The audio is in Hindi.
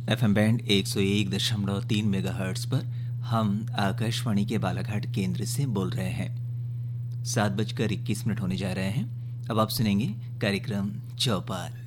एफएम बैंड 101.3 मेगाहर्ट्ज पर हम आकाशवाणी के बालाघाट केंद्र से बोल रहे हैं। 7:21 होने जा रहे हैं। अब आप सुनेंगे कार्यक्रम चौपाल।